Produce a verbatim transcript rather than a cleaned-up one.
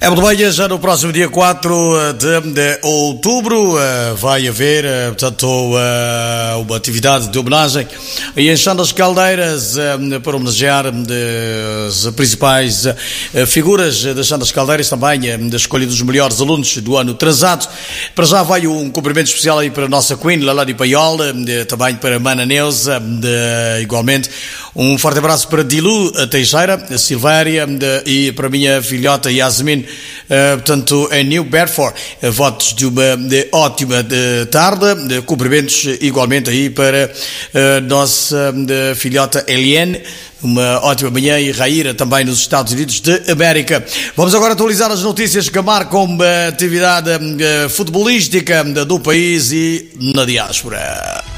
É muito bem, já no próximo dia quatro de, de outubro vai haver, portanto, uma atividade de homenagem e enchendo as caldeiras para homenagear as principais figuras das Santas Caldeiras, também da escolha dos melhores alunos do ano atrasado. Para já vai um cumprimento especial aí para a nossa Queen, Lalani Paiol, também para a Mana Neuza, igualmente. Um forte abraço para Dilu Teixeira, a Silvéria e para a minha filhota Yasmin, uh, portanto, em New Bedford. Uh, votos de uma de ótima de tarde, de cumprimentos igualmente aí para a nossa de filhota Eliane. Uma ótima manhã e Raíra também nos Estados Unidos de América. Vamos agora atualizar as notícias que marcam a atividade futebolística do país e na diáspora.